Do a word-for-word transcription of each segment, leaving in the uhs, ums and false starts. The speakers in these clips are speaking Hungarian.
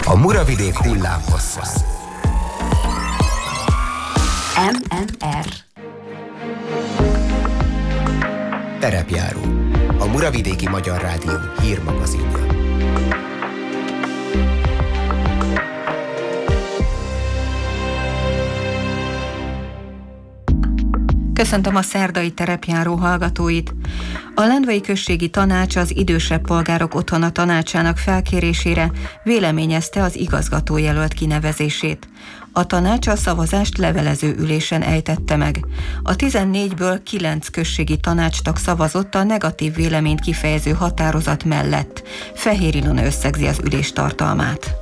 A Muravidék hullámhossza. em em er Terepjáró. A Muravidéki Magyar Rádió hírmagazinja. Köszöntöm a szerdai terepjáró hallgatóit. A Lendvai Községi Tanács az idősebb polgárok otthona tanácsának felkérésére véleményezte az igazgatójelölt kinevezését. A tanács a szavazást levelező ülésen ejtette meg. A tizennégyből kilenc községi tanácstag szavazott a negatív véleményt kifejező határozat mellett. Fehér Ilona összegzi az ülés tartalmát.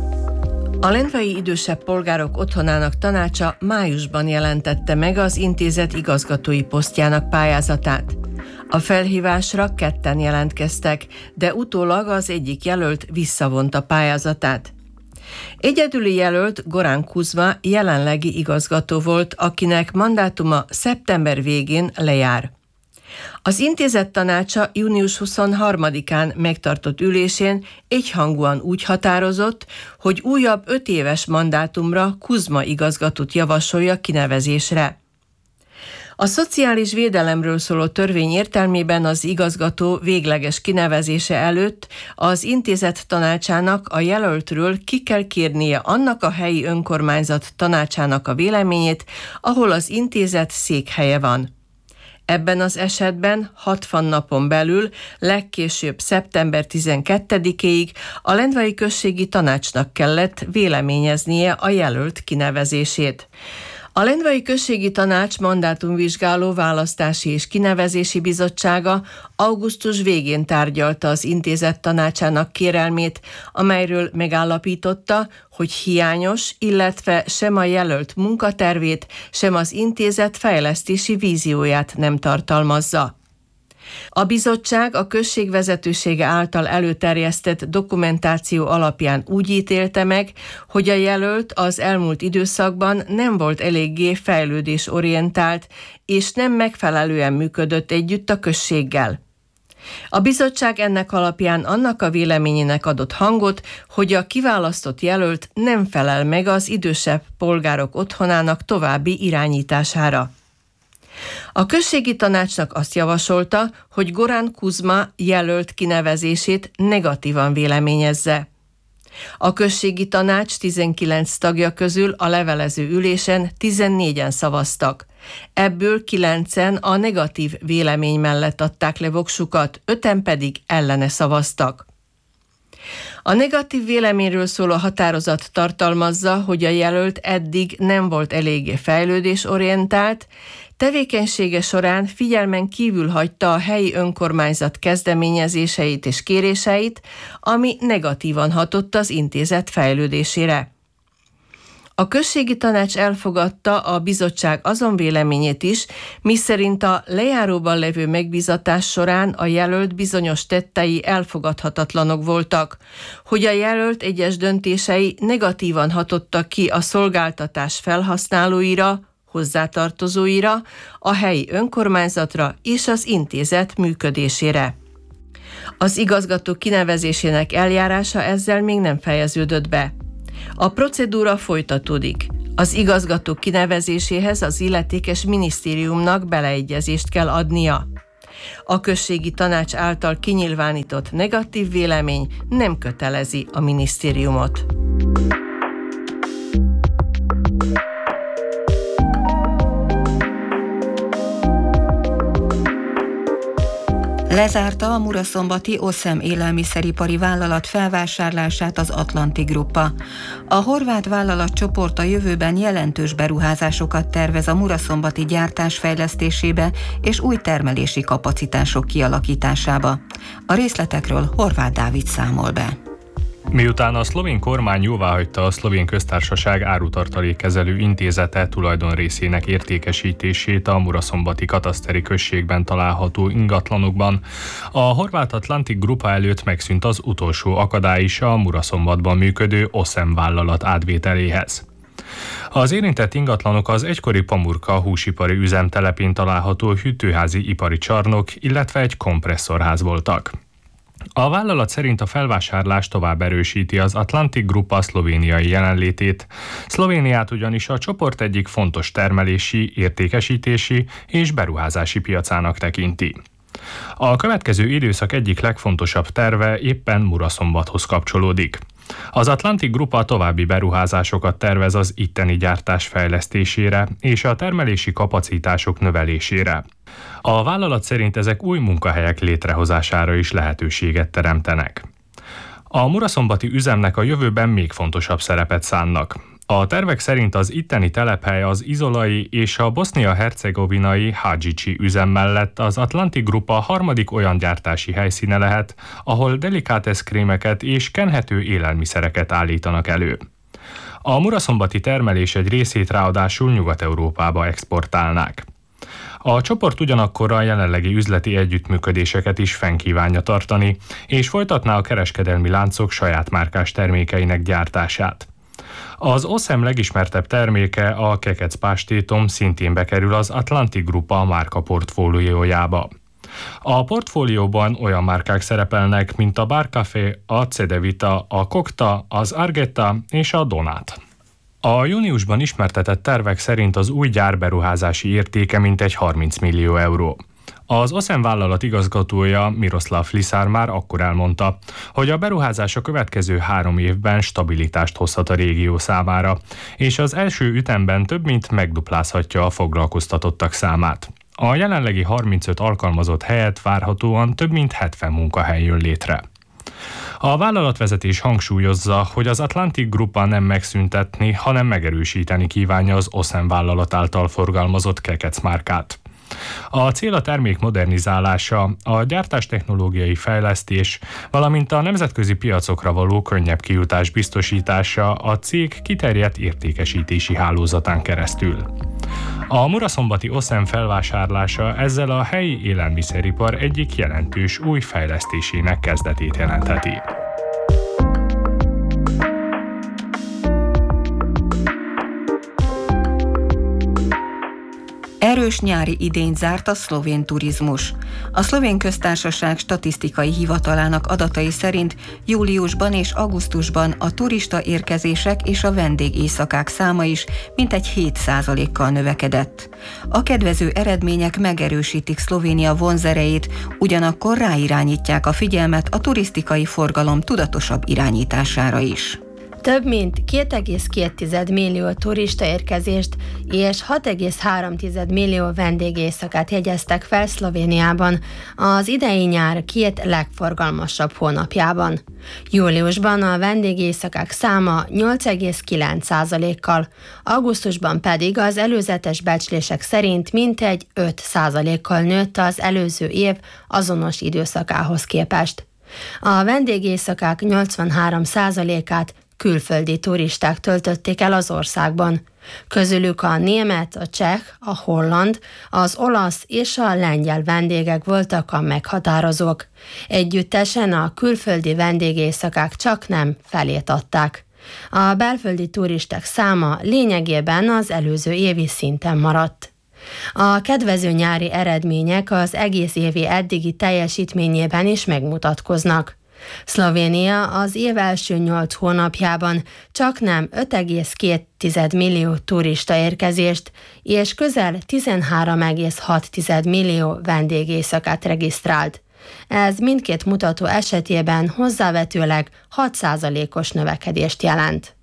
A Lendvai Idősebb Polgárok Otthonának tanácsa májusban jelentette meg az intézet igazgatói posztjának pályázatát. A felhívásra ketten jelentkeztek, de utólag az egyik jelölt visszavonta pályázatát. Egyedüli jelölt Goran Kuzma jelenlegi igazgató volt, akinek mandátuma szeptember végén lejár. Az intézet tanácsa június huszonharmadikán megtartott ülésén egyhangúan úgy határozott, hogy újabb öt éves mandátumra Kuzma igazgatót javasolja kinevezésre. A szociális védelemről szóló törvény értelmében az igazgató végleges kinevezése előtt az intézet tanácsának a jelöltről ki kell kérnie annak a helyi önkormányzat tanácsának a véleményét, ahol az intézet székhelye van. Ebben az esetben hatvan napon belül, legkésőbb szeptember tizenkettedikéig a Lendvai Községi Tanácsnak kellett véleményeznie a jelölt kinevezését. A Lendvai Községi Tanács mandátumvizsgáló választási és kinevezési bizottsága augusztus végén tárgyalta az intézet tanácsának kérelmét, amelyről megállapította, hogy hiányos, illetve sem a jelölt munkatervét, sem az intézet fejlesztési vízióját nem tartalmazza. A bizottság a község vezetősége által előterjesztett dokumentáció alapján úgy ítélte meg, hogy a jelölt az elmúlt időszakban nem volt eléggé fejlődésorientált, és nem megfelelően működött együtt a községgel. A bizottság ennek alapján annak a véleményének adott hangot, hogy a kiválasztott jelölt nem felel meg az idősebb polgárok otthonának további irányítására. A községi tanácsnak azt javasolta, hogy Goran Kuzma jelölt kinevezését negatívan véleményezze. A községi tanács tizenkilenc tagja közül a levelező ülésen tizennégyen szavaztak. Ebből kilencen a negatív vélemény mellett adták le voksukat, öten pedig ellene szavaztak. A negatív véleményről szóló határozat tartalmazza, hogy a jelölt eddig nem volt eléggé fejlődésorientált, tevékenysége során figyelmen kívül hagyta a helyi önkormányzat kezdeményezéseit és kéréseit, ami negatívan hatott az intézet fejlődésére. A községi tanács elfogadta a bizottság azon véleményét is, miszerint a lejáróban levő megbízatás során a jelölt bizonyos tettei elfogadhatatlanok voltak, hogy a jelölt egyes döntései negatívan hatottak ki a szolgáltatás felhasználóira, hozzátartozóira, a helyi önkormányzatra és az intézet működésére. Az igazgató kinevezésének eljárása ezzel még nem fejeződött be. A procedúra folytatódik. Az igazgató kinevezéséhez az illetékes minisztériumnak beleegyezést kell adnia. A községi tanács által kinyilvánított negatív vélemény nem kötelezi a minisztériumot. Lezárta a muraszombati Oszem élelmiszeripari vállalat felvásárlását az Atlanti Gruppa. A horvát vállalatcsoport a jövőben jelentős beruházásokat tervez a muraszombati gyártás fejlesztésébe és új termelési kapacitások kialakításába. A részletekről Horváth Dávid számol be. Miután a szlovén kormány jóváhagyta a Szlovén Köztársaság árutartalékkezelő intézete tulajdonrészének értékesítését a muraszombati kataszteri községben található ingatlanokban, a horvát Atlantic Grupa előtt megszűnt az utolsó akadály is a Muraszombatban működő Oszem vállalat átvételéhez. Az érintett ingatlanok az egykori Pamurka húsipari üzemtelepén található hűtőházi ipari csarnok, illetve egy kompresszorház voltak. A vállalat szerint a felvásárlás tovább erősíti az Atlantic Grupa szlovéniai jelenlétét. Szlovéniát ugyanis a csoport egyik fontos termelési, értékesítési és beruházási piacának tekinti. A következő időszak egyik legfontosabb terve éppen Muraszombathoz kapcsolódik. Az Atlantic Grupa további beruházásokat tervez az itteni gyártás fejlesztésére és a termelési kapacitások növelésére. A vállalat szerint ezek új munkahelyek létrehozására is lehetőséget teremtenek. A muraszombati üzemnek a jövőben még fontosabb szerepet szánnak. A tervek szerint az itteni telephely az izolai és a bosznia-hercegovinai Hadzsici üzem mellett az Atlantic Grupa harmadik olyan gyártási helyszíne lehet, ahol delikáteszkrémeket és kenhető élelmiszereket állítanak elő. A muraszombati termelés egy részét ráadásul Nyugat-Európába exportálnák. A csoport ugyanakkor a jelenlegi üzleti együttműködéseket is fenn kívánja tartani, és folytatná a kereskedelmi láncok saját márkás termékeinek gyártását. Az Oszem legismertebb terméke, a kekec pástétom szintén bekerül az Atlantic Grupa márka portfóliójába. A portfólióban olyan márkák szerepelnek, mint a Bar Café, a Cedevita, a Kokta, az Argetta és a Donat. A júniusban ismertetett tervek szerint az új gyár beruházási értéke mintegy harminc millió euró. Az Oszem vállalat igazgatója Miroslav Lisár már akkor elmondta, hogy a beruházás a következő három évben stabilitást hozhat a régió számára, és az első ütemben több mint megduplázhatja a foglalkoztatottak számát. A jelenlegi harmincöt alkalmazott helyett várhatóan több mint hetven munkahely jön létre. A vállalatvezetés hangsúlyozza, hogy az Atlantic Grupa nem megszüntetni, hanem megerősíteni kívánja az Oszem vállalat által forgalmazott kekec márkát. A cél a termék modernizálása, a gyártástechnológiai fejlesztés, valamint a nemzetközi piacokra való könnyebb kijutás biztosítása a cég kiterjedt értékesítési hálózatán keresztül. A muraszombati Oszem felvásárlása ezzel a helyi élelmiszeripar egyik jelentős új fejlesztésének kezdetét jelentheti. Erős nyári idényt zárt a szlovén turizmus. A Szlovén Köztársaság Statisztikai Hivatalának adatai szerint júliusban és augusztusban a turista érkezések és a vendégéjszakák száma is mintegy hét százalékkal növekedett. A kedvező eredmények megerősítik Szlovénia vonzerejét, ugyanakkor ráirányítják a figyelmet a turisztikai forgalom tudatosabb irányítására is. Több mint két egész két millió turista érkezést és hat egész három millió vendégéjszakát jegyeztek fel Szlovéniában az idei nyár két legforgalmasabb hónapjában. Júliusban a vendégéjszakák száma nyolc egész kilenc százalékkal, augusztusban pedig az előzetes becslések szerint mintegy öt százalékkal nőtt az előző év azonos időszakához képest. A vendégéjszakák nyolcvanhárom százalékát külföldi turisták töltötték el az országban. Közülük a német, a cseh, a holland, az olasz és a lengyel vendégek voltak a meghatározók. Együttesen a külföldi vendégéjszakák csaknem felét adták. A belföldi turisták száma lényegében az előző évi szinten maradt. A kedvező nyári eredmények az egész évi eddigi teljesítményében is megmutatkoznak. Szlovénia az év első nyolc hónapjában csaknem öt egész két millió turista érkezést és közel tizenhárom egész hat millió vendégéjszakát regisztrált. Ez mindkét mutató esetében hozzávetőleg hat százalékos növekedést jelent.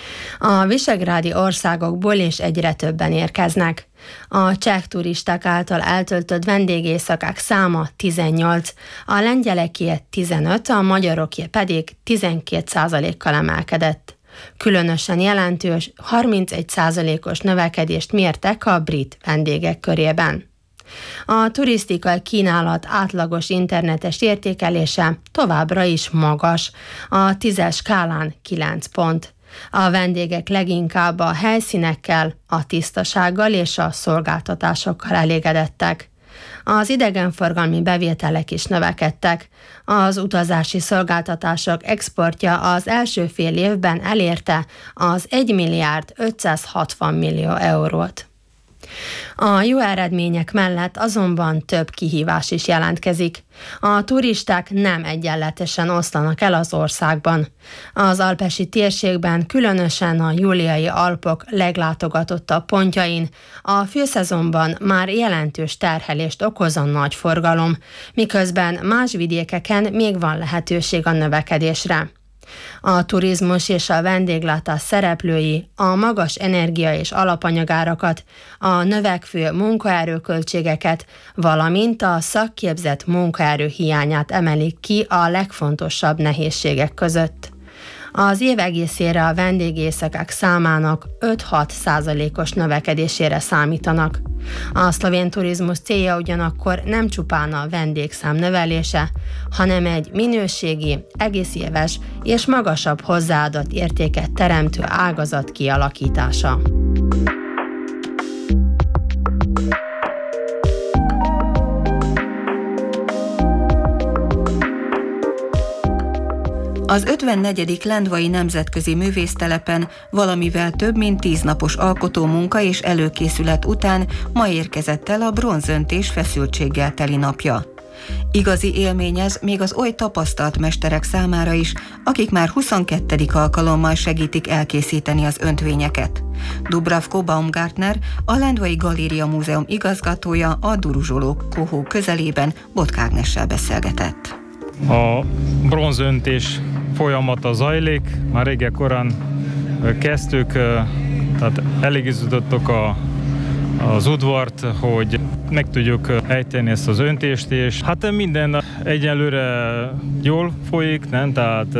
A visegrádi országokból is egyre többen érkeznek. A cseh turisták által eltöltött vendégéjszakák száma tizennyolc, a lengyeleké tizenöt, a magyaroké pedig tizenkét százalékkal emelkedett. Különösen jelentős harmincegy százalékos növekedést mértek a brit vendégek körében. A turisztikai kínálat átlagos internetes értékelése továbbra is magas, a tízes skálán kilenc pont. A vendégek leginkább a helyszínekkel, a tisztasággal és a szolgáltatásokkal elégedettek. Az idegenforgalmi bevételek is növekedtek. Az utazási szolgáltatások exportja az első fél évben elérte az egy milliárd ötszázhatvan millió eurót. A jó eredmények mellett azonban több kihívás is jelentkezik. A turisták nem egyenletesen oszlanak el az országban. Az alpesi térségben, különösen a Júliai Alpok leglátogatottabb pontjain a főszezonban már jelentős terhelést okoz a nagy forgalom, miközben más vidékeken még van lehetőség a növekedésre. A turizmus és a vendéglátás szereplői a magas energia- és alapanyagárakat, a növekvő munkaerőköltségeket, valamint a szakképzett munkaerő hiányát emelik ki a legfontosabb nehézségek között. Az év egészére a vendégéjszakák számának öt-hat százalékos növekedésére számítanak. A szlovén turizmus célja ugyanakkor nem csupán a vendégszám növelése, hanem egy minőségi, egész éves és magasabb hozzáadott értéket teremtő ágazat kialakítása. Az ötvennegyedik Lendvai Nemzetközi Művésztelepen valamivel több mint tíz napos alkotómunka és előkészület után ma érkezett el a bronzöntés feszültséggel teli napja. Igazi élmény ez még az oly tapasztalt mesterek számára is, akik már huszonkettedik alkalommal segítik elkészíteni az öntvényeket. Dubravko Baumgartner, a Lendvai Galéria Múzeum igazgatója a Duruzsoló kohó közelében Botka Ágnessel beszélgetett. A bronzöntés folyamata zajlik, már régen korán kezdtük, tehát elégizítottuk a, az udvart, hogy meg tudjuk ejteni ezt az öntést, és hát minden egyelőre jól folyik, nem? Tehát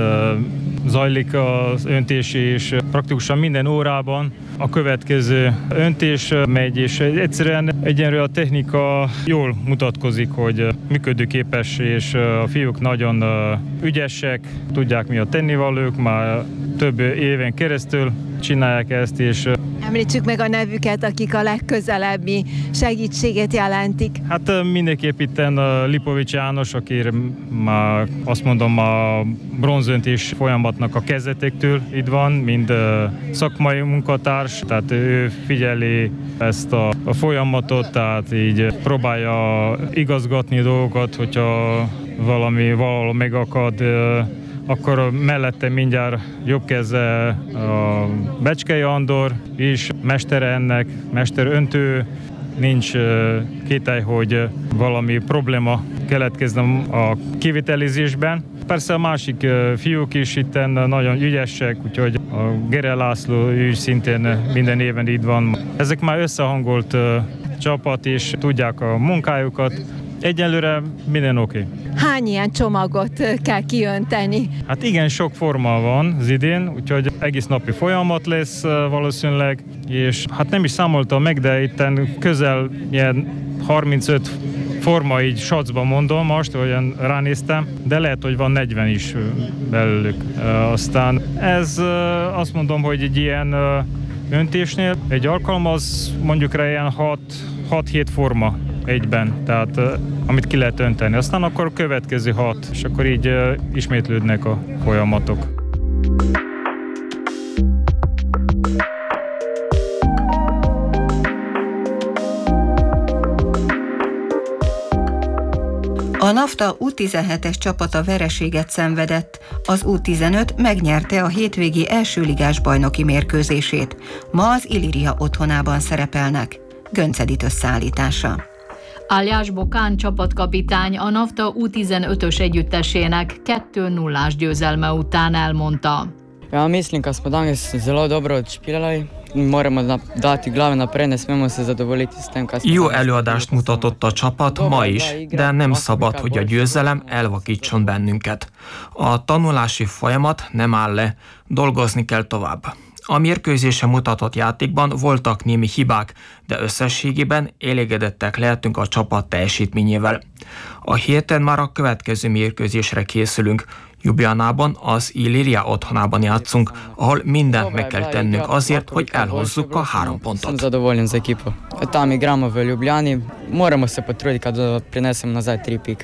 zajlik az öntés, és praktikusan minden órában a következő öntés megy, és egyszerűen egyenlőre a technika jól mutatkozik, hogy működőképes, és a fiúk nagyon ügyesek, tudják mi a tennivalók, már több éven keresztül csinálják ezt, és említsük meg a nevüket, akik a legközelebbi segítséget jelentik. Hát mindenképp itten Lipovics János, aki már azt mondom a bronzöntés folyamatnak a kezdetektől itt van, mind szakmai munkatárs, tehát ő figyeli ezt a, a folyamatot, tehát így próbálja igazgatni dolgokat, hogyha valami valahol megakad, akkor mellette mindjárt jobb keze a Becskei Andor is, mestere ennek, mesteröntő, nincs kételj, hogy valami probléma keletkezne a kivitelezésben. Persze a másik fiúk is itten nagyon ügyesek, úgyhogy a Gere László is szintén minden éven itt van. Ezek már összehangolt csapat, és tudják a munkájukat. Egyelőre minden oké. Okay. Hány ilyen csomagot kell kiönteni? Hát igen, sok forma van az idén, úgyhogy egész napi folyamat lesz valószínűleg, és hát nem is számoltam meg, de itten közel ilyen harmincöt forma így sacban mondom most, olyan ránéztem, de lehet, hogy van negyven is belőlük. Aztán ez azt mondom, hogy egy ilyen öntésnél egy alkalom az mondjuk rá ilyen hat-hét forma egyben, tehát uh, amit ki lehet önteni. Aztán akkor a következő hat, és akkor így uh, ismétlődnek a folyamatok. A NAFTA U tizenhetes csapata vereséget szenvedett, az U tizenöt megnyerte a hétvégi első ligás bajnoki mérkőzését. Ma az Illyria otthonában szerepelnek. Gönc Edith összeállítása. Aljas Bokán csapatkapitány a NAFTA U tizenötös együttesének kettő nullás győzelme után elmondta. Ja, mislim, kad smo danes zelo dobro odšpilali, moramo dati glave naprej, ne smemo se zadovoljiti s tem, kad smo... Jó előadást mutatott a csapat ma is, de nem szabad, hogy a győzelem elvakítson bennünket. A tanulási folyamat nem áll le, dolgozni kell tovább. A mérkőzésen mutatott játékban voltak némi hibák, de összességében elégedettek lehetünk a csapat teljesítményével. A héten már a következő mérkőzésre készülünk. Ljubljanában, az Illyria otthonában játszunk, ahol mindent meg kell tennünk azért, hogy elhozzuk a három pontot. Sem zadovoljen za ekipo. Tam igramo v Ljubljani, moramo se potruditi, da prinesemo nazaj tri pike.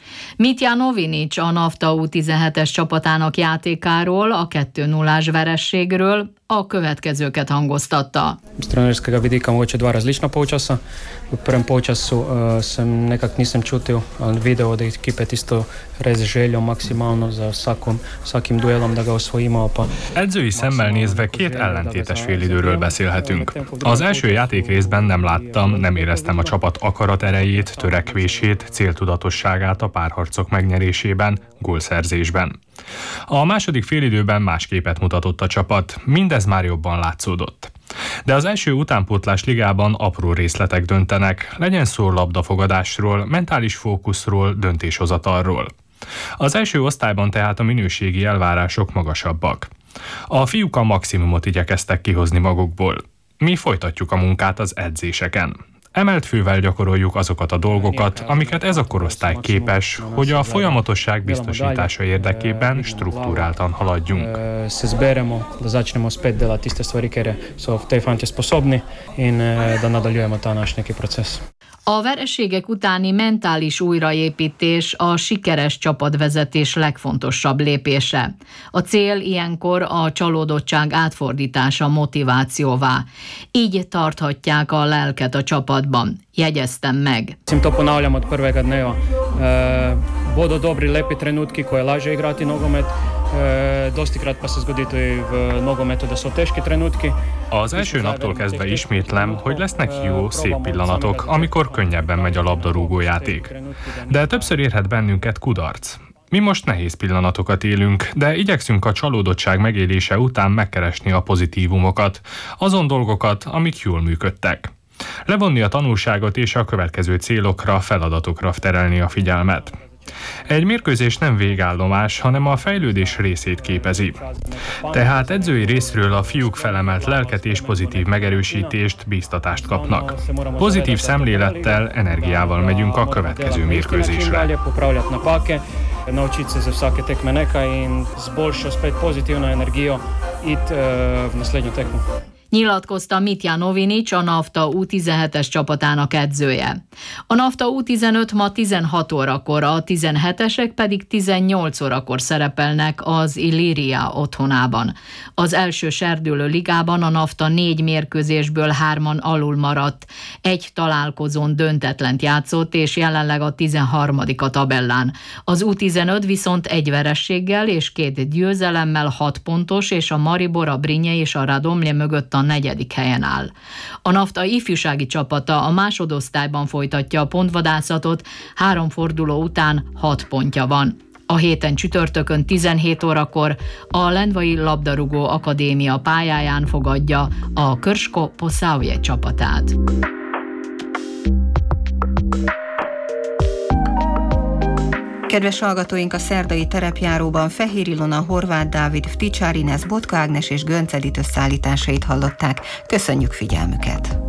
Mitja Novinic, a NAFTA U tizenhetes csapatának játékáról, a kettő nullás verességről a következőket hangoztatta. S trenerskega vidika mogoče dva različna polčasa. V prvem polčasu uh, sem nekako nisem čutil, ali video, da ekipe tisto res željo maksimalno za vsakom, vsakim duelom, da ga osvojimo. Pa... Edzői szemmel nézve két ellentétes félidőről beszélhetünk. Az első játékrészben nem láttam, nem éreztem a csapat akaraterejét, törekvését, céltudatosságát a párharcok megnyerésében, gólszerzésben. A második félidőben más képet mutatott a csapat, mindez már jobban látszódott. De az első utánpótlás ligában apró részletek döntenek, legyen szó labdafogadásról, mentális fókuszról, döntéshozatalról. Az első osztályban tehát a minőségi elvárások magasabbak. A fiúk a maximumot igyekeztek kihozni magukból. Mi folytatjuk a munkát az edzéseken. Emelt fővel gyakoroljuk azokat a dolgokat, amiket ez a korosztály képes, hogy a folyamatosság biztosítása érdekében struktúráltan haladjunk. A vereségek utáni mentális újraépítés a sikeres csapatvezetés legfontosabb lépése. A cél ilyenkor a csalódottság átfordítása motivációvá. Így tarthatják a lelket a csapatban. Jegyeztem meg. To ponavljam od prvega dneva. Bodo dobri, lepi trenutki, ko je lažje igrati nogomet. Dostikrat pa se zgodi tudi v nogometu, da so težki trenutki. Az első naptól kezdve ismétlem, hogy lesznek jó, szép pillanatok, amikor könnyebben megy a labdarúgó játék. De többször érhet bennünket kudarc. Mi most nehéz pillanatokat élünk, de igyekszünk a csalódottság megélése után megkeresni a pozitívumokat, azon dolgokat, amik jól működtek. Levonni a tanulságot és a következő célokra, feladatokra terelni a figyelmet. Egy mérkőzés nem végállomás, hanem a fejlődés részét képezi. Tehát edzői részről a fiúk felemelt lelket és pozitív megerősítést, bíztatást kapnak. Pozitív szemlélettel, energiával megyünk a következő mérkőzésre. Naučiti se za vsake tekme nekaj in z boljšo, spet pozitivno energijo iti v naslednjo tekmo. Nyilatkozta Mitja Novinic, a NAFTA U tizenhetes csapatának edzője. A NAFTA U tizenöt ma tizenhat órakor, a tizenhetesek pedig tizennyolc órakor szerepelnek az Illyria otthonában. Az első serdülő ligában a NAFTA négy mérkőzésből hárman alul maradt, egy találkozón döntetlent játszott, és jelenleg a tizenharmadik a tabellán. Az U tizenöt viszont egy verességgel és két győzelemmel hat pontos, és a Maribor, a Brinje és a Radomlje mögött a negyedik helyen áll. A NAFTA ifjúsági csapata a másodosztályban folytatja a pontvadászatot, három forduló után hat pontja van. A héten csütörtökön tizenhét órakor a Lendvai Labdarúgó Akadémia pályáján fogadja a Krško Posavje csapatát. Kedves hallgatóink, a szerdai terepjáróban Fehér Ilona, Horváth Dávid, Vticsár Inez, Botka Ágnes és Gönc Edit összeállításait hallották. Köszönjük figyelmüket!